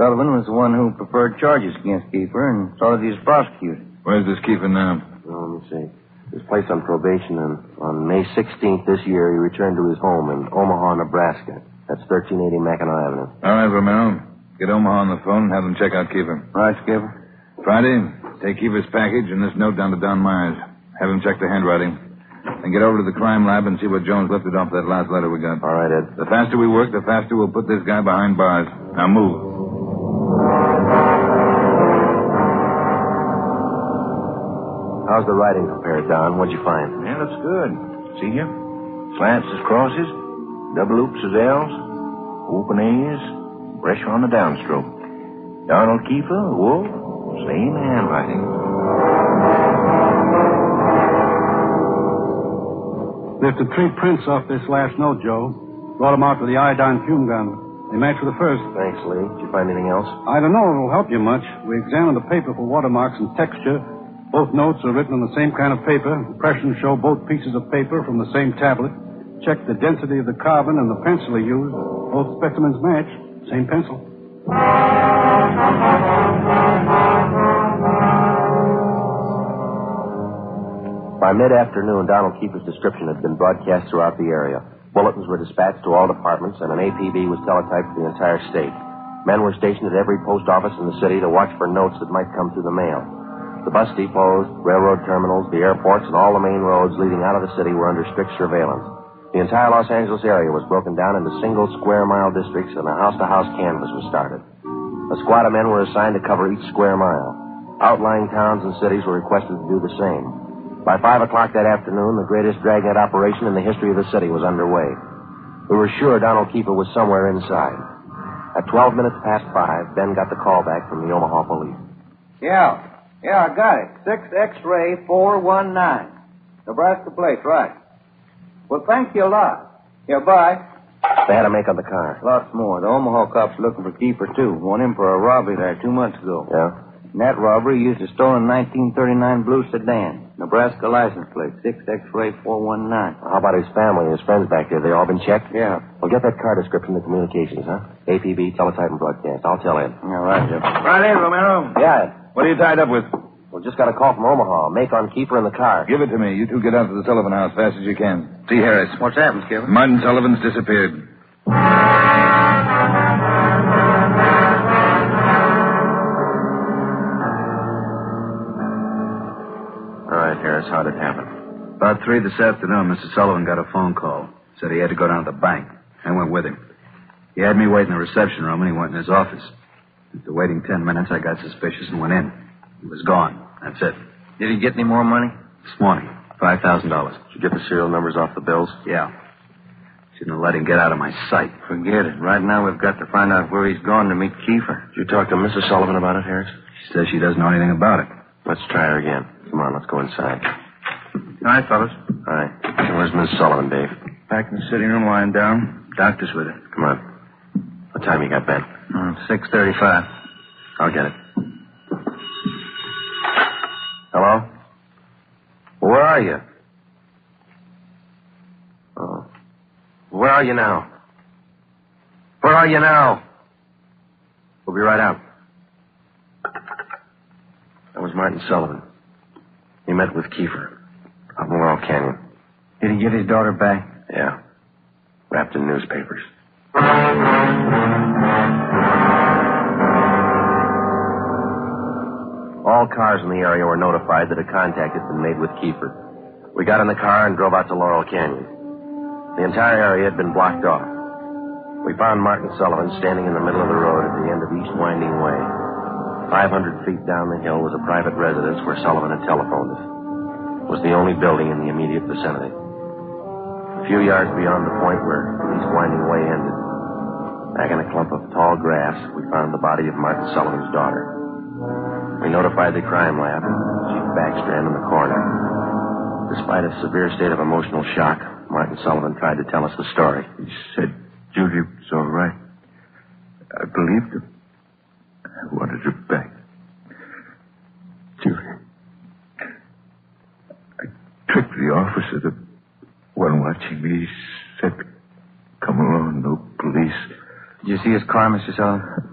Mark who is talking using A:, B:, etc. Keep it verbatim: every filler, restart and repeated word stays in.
A: Sullivan was the one who preferred charges against Kiefer and saw that he was prosecuted.
B: Where's this Kiefer now?
C: Well, let me see. He was placed on probation, and on May sixteenth this year, he returned to his home in Omaha, Nebraska. That's thirteen eighty Mackinac Avenue.
B: All right, Romero. Get Omaha on the phone and have them check out Kiefer.
A: Right, Skipper.
B: Friday, take Kiefer's package and this note down to Don Myers. Have him check the handwriting. And get over to the crime lab and see what Jones lifted off that last letter we got.
C: All right, Ed.
B: The faster we work, the faster we'll put this guy behind bars. Now move.
C: How's the writing compared, Don? What'd you find?
D: Yeah, looks good. See here? Slants as crosses, double oops as L's, open A's, pressure on the downstroke. Donald Kiefer, Wolf, same handwriting.
E: Lifted three prints off this last note, Joe. Brought them out to the iodine fume gun. They match with the first.
C: Thanks, Lee. Did you find anything else?
E: I don't know if it'll help you much. We examined the paper for watermarks and texture. Both notes are written on the same kind of paper. Impressions show both pieces of paper from the same tablet. Checked the density of the carbon and the pencil he used. Both specimens match. Same pencil.
C: By mid-afternoon, Donald Kiefer's description had been broadcast throughout the area. Bulletins were dispatched to all departments, and an A P B was teletyped for the entire state. Men were stationed at every post office in the city to watch for notes that might come through the mail. The bus depots, railroad terminals, the airports, and all the main roads leading out of the city were under strict surveillance. The entire Los Angeles area was broken down into single square-mile districts, and a house-to-house canvass was started. A squad of men were assigned to cover each square mile. Outlying towns and cities were requested to do the same. By five o'clock that afternoon, the greatest dragnet operation in the history of the city was underway. We were sure Donald Kiefer was somewhere inside. At twelve minutes past five, Ben got the call back from the Omaha police.
A: Yeah. Yeah, I got it. six X-ray four one nine. Nebraska plate, right. Well, thank you a lot. Yeah, bye.
C: They had a make on the car.
A: Lots more. The Omaha cops looking for Kiefer, too. Want him for a robbery there two months ago.
C: Yeah?
A: In that robbery, he used a stolen nineteen thirty-nine blue sedan. Nebraska license plate, six X-ray four one nine.
C: How about his family and his friends back there? They all been checked?
A: Yeah.
C: Well, get that car description to communications, huh? A P B, teletype, and broadcast. I'll tell Ed.
A: All right, Jeff.
B: Right in, Romero.
C: Yeah, Ed.
B: What are you tied up with?
C: Well, just got a call from Omaha. Make on Kiefer in the car.
B: Give it to me. You two get out to the Sullivan house fast as you can. See Harris.
A: What's happened, Skipper?
B: Martin Sullivan's disappeared.
C: All right, Harris, how'd it happen?
F: About three this afternoon, Mister Sullivan got a phone call. Said he had to go down to the bank. I went with him. He had me wait in the reception room, and he went in his office. After waiting ten minutes, I got suspicious and went in. He was gone. That's it.
A: Did he get any more money?
F: This morning, five thousand dollars.
C: Did you get the serial numbers off the bills?
F: Yeah. Shouldn't have let him get out of my sight.
A: Forget it. Right now, we've got to find out where he's gone to meet Kiefer.
C: Did you talk to Missus Sullivan about it, Harris?
F: She says she doesn't know anything about it.
C: Let's try her again. Come on, let's go inside.
A: All right, fellas.
C: All right. Where's Miss Sullivan, Dave?
A: Back in the sitting room, lying down. Doctor's with her.
C: Come on. What time you got, Ben?
A: Uh, six thirty-five.
C: I'll get it. Hello? Where are you? Oh. Where are you now? Where are you now? We'll be right out. That was Martin Sullivan. He met with Kiefer up in Laurel Canyon.
A: Did he get his daughter back?
C: Yeah. Wrapped in newspapers. All cars in the area were notified that a contact had been made with Kiefer. We got in the car and drove out to Laurel Canyon. The entire area had been blocked off. We found Martin Sullivan standing in the middle of the road at the end of East Winding Way. Five hundred feet down the hill was a private residence where Sullivan had telephoned us. It was the only building in the immediate vicinity. A few yards beyond the point where East Winding Way ended, back in a clump of tall grass, we found the body of Martin Sullivan's daughter. We notified the crime lab, Chief Backstrand in the coroner. Despite a severe state of emotional shock, Martin Sullivan tried to tell us the story.
D: He said Judy was all right. I believed him. I wanted her back. Judy. I took the officer, the one watching me, said, come along, no police.
A: Did you see his car, Mister Sullivan?